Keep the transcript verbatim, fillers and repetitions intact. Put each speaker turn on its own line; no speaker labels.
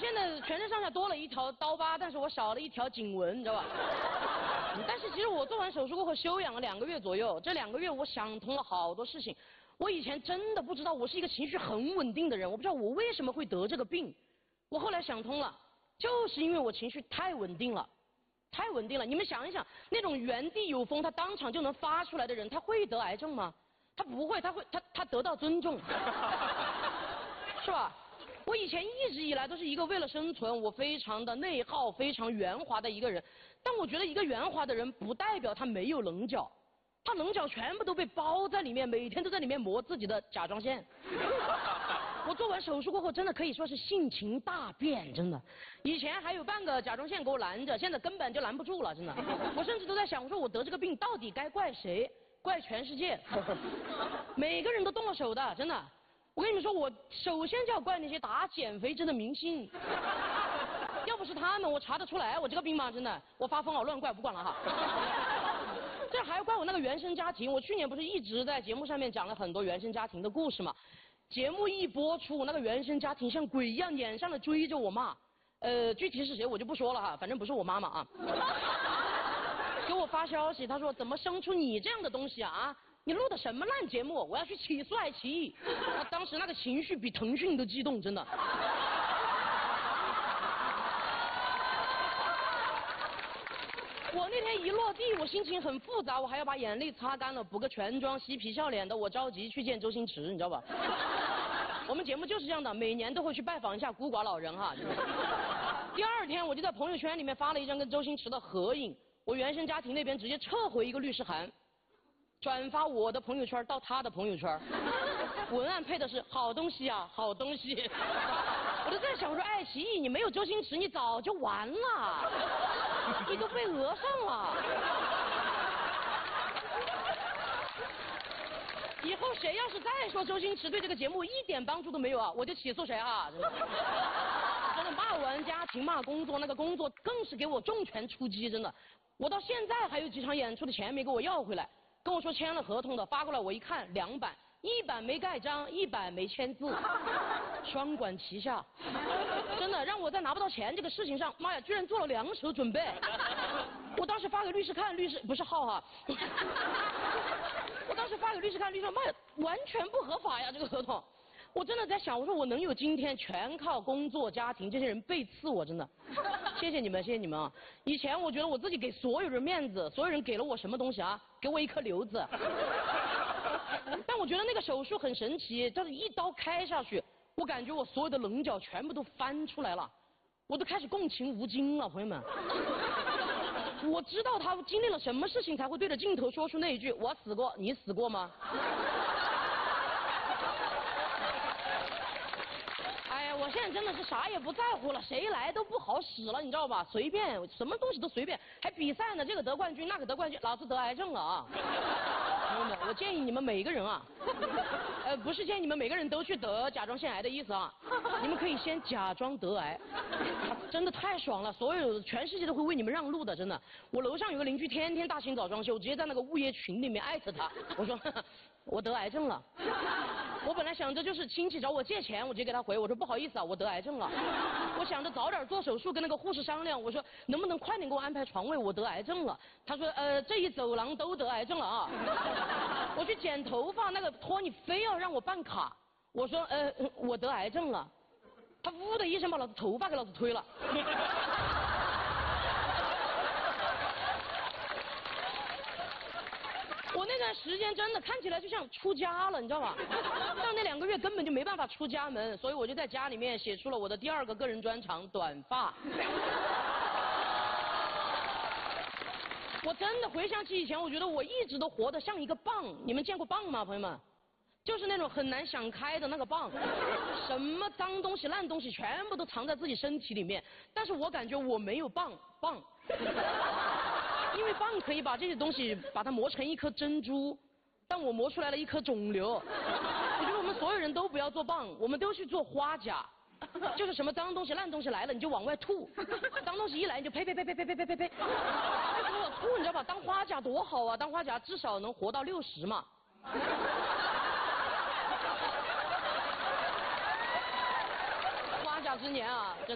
现在全身上下多了一条刀疤，但是我少了一条颈纹，你知道吧？但是其实我做完手术过后休养了两个月左右，这两个月我想通了好多事情。我以前真的不知道我是一个情绪很稳定的人，我不知道我为什么会得这个病。我后来想通了，就是因为我情绪太稳定了，太稳定了。你们想一想，那种原地有风他当场就能发出来的人，他会得癌症吗？他不会，他会他他得到尊重，是吧？我以前一直以来都是一个为了生存，我非常的内耗、非常圆滑的一个人。但我觉得一个圆滑的人不代表他没有棱角，他棱角全部都被包在里面，每天都在里面磨自己的甲状腺。我做完手术过后，真的可以说是性情大变，真的。以前还有半个甲状腺给我拦着，现在根本就拦不住了，真的。我甚至都在想，我说我得这个病到底该怪谁？怪全世界，每个人都动了手的，真的。我跟你们说，我首先就要怪那些打减肥针的明星，要不是他们，我查得出来我这个病吗？真的，我发疯了，乱怪不管了哈。这还要怪我那个原生家庭，我去年不是一直在节目上面讲了很多原生家庭的故事嘛？节目一播出，那个原生家庭像鬼一样撵上来追着我骂，呃，具体是谁我就不说了哈，反正不是我妈妈啊。给我发消息，他说怎么生出你这样的东西啊？啊，你录的什么烂节目？我要去起诉爱奇艺。他当时那个情绪比腾讯都激动，真的。我那天一落地，我心情很复杂，我还要把眼泪擦干了，补个全妆，嬉皮笑脸的，我着急去见周星驰，你知道吧？我们节目就是这样的，每年都会去拜访一下孤寡老人哈。第二天我就在朋友圈里面发了一张跟周星驰的合影。我原生家庭那边直接撤回一个律师函，转发我的朋友圈到他的朋友圈，文案配的是好东西啊，好东西。我就在想说，爱奇艺你没有周星驰，你早就完了，你都被讹上了。以后谁要是再说周星驰对这个节目一点帮助都没有啊，我就起诉谁啊！真的，真的骂完家庭骂工作，那个工作更是给我重拳出击，真的。我到现在还有几场演出的钱没给我要回来，跟我说签了合同的，发过来我一看两版，一版没盖章，一版没签字，双管齐下，真的让我在拿不到钱这个事情上，妈呀，居然做了两手准备。我当时发给律师看，律师不是浩哈，我当时发给律师看，律师说妈呀，完全不合法呀这个合同。我真的在想，我说我能有今天，全靠工作、家庭这些人背刺我，真的。谢谢你们，谢谢你们啊！以前我觉得我自己给所有人面子，所有人给了我什么东西啊？给我一颗瘤子。但我觉得那个手术很神奇，就是一刀开下去，我感觉我所有的棱角全部都翻出来了，我都开始共情吴京了，朋友们。我知道他经历了什么事情才会对着镜头说出那一句“我死过，你死过吗？”哎呀，我现在真的是啥也不在乎了，谁来都不好使了，你知道吧？随便，什么东西都随便，还比赛呢，这个得冠军，那个得冠军，老子得癌症了啊！朋友们，我建议你们每一个人啊，呃，不是建议你们每个人都去得甲状腺癌的意思啊，你们可以先假装得癌，真的太爽了，所有全世界都会为你们让路的，真的。我楼上有个邻居，天天大清早装修，直接在那个物业群里面艾特他，我说呵呵我得癌症了。我本来想着就是亲戚找我借钱，我直接给他回，我说不好意思啊，我得癌症了。我想着早点做手术，跟那个护士商量，我说能不能快点给我安排床位，我得癌症了。他说呃这一走廊都得癌症了啊。我去剪头发，那个托尼非要让我办卡，我说呃我得癌症了，他呜的一声把老子头发给老子推了。我那段时间真的看起来就像出家了，你知道吧？但那两个月根本就没办法出家门，所以我就在家里面写出了我的第二个个人专场《短发》。我真的回想起以前，我觉得我一直都活得像一个蚌。你们见过蚌吗，朋友们？就是那种很难想开的那个蚌，什么脏东西、烂东西全部都藏在自己身体里面。但是我感觉我没有蚌蚌。因为蚌可以把这些东西把它磨成一颗珍珠，但我磨出来了一颗肿瘤。我觉得我们所有人都不要做蚌，我们都去做花甲，就是什么脏东西烂东西来了你就往外吐，脏东西一来你就呸呸呸呸呸呸呸呸呸，我吐你知道吧？当花甲多好啊，当花甲至少能活到六十嘛。花甲之年啊，真的。